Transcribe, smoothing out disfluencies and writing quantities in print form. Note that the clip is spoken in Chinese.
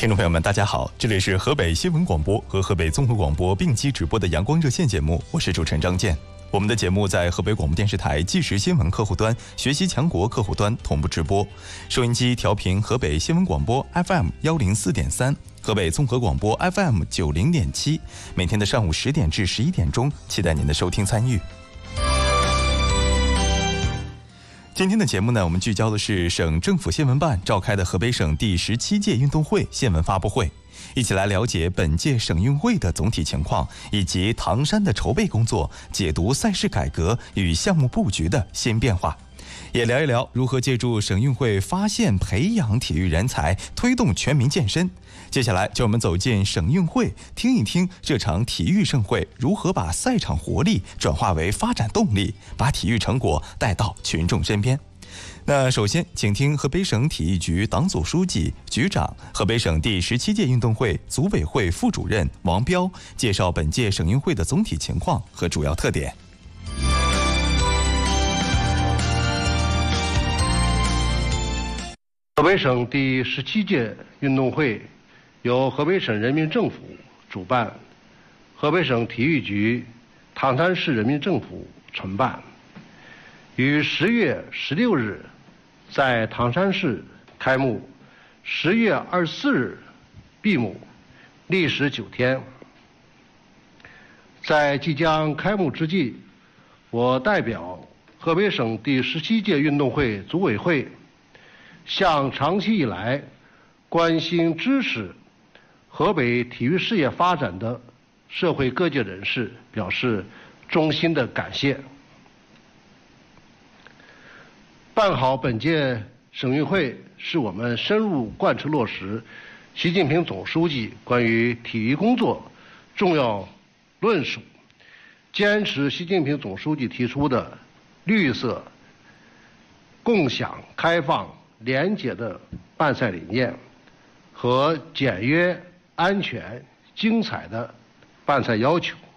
听众朋友们，大家好，这里是河北新闻广播和河北综合广播并机直播的阳光热线节目，我是主持人张健。我们的节目在河北广播电视台即时新闻客户端、学习强国客户端同步直播，收音机调频河北新闻广播 FM104.3，河北综合广播 FM90.7，每天的上午10点至11点钟，期待您的收听参与。今天的节目呢，我们聚焦的是省政府新闻办召开的河北省第17届运动会新闻发布会，一起来了解本届省运会的总体情况，以及唐山的筹备工作，解读赛事改革与项目布局的新变化，也聊一聊如何借助省运会发现培养体育人才，推动全民健身。接下来就我们走进省运会，听一听这场体育盛会如何把赛场活力转化为发展动力，把体育成果带到群众身边。那首先请听河北省体育局党组书记、局长、河北省第17届运动会组委会副主任王彪介绍本届省运会的总体情况和主要特点。 河北省第17届运动会由河北省人民政府主办，河北省体育局、唐山市人民政府承办，于10月16日在唐山市开幕，10月24日闭幕，历时9天。在即将开幕之际，我代表河北省第17届运动会组委会，向长期以来关心支持河北体育事业发展的社会各界人士表示衷心的感谢。办好本届省运会是我们深入贯彻落实习近平总书记关于体育工作重要论述，坚持习近平总书记提出的绿色、共享、开放、廉洁的办赛理念和简约、安全、精彩的办赛要求。